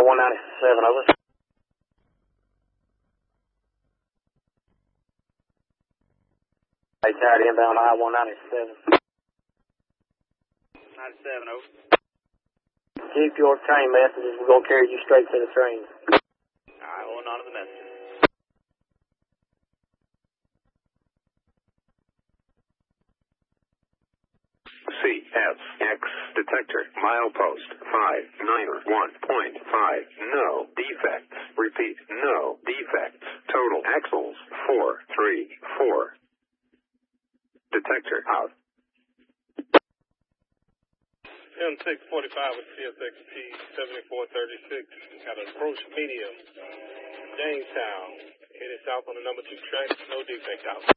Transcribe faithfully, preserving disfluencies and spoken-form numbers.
one ninety-seven, over. Hey, carried inbound I one ninety-seven. ninety-seven, over. Keep your train messages. We're going to carry you straight to the train. Alright, holding on to the messages. C F X detector milepost five nine one point five. No defects. Repeat, no defects. Total axles four three four. Detector out. M six forty-five with C S X T seventy-four thirty-six at approach medium, Jamestown, headed south on the number two track, no defect out.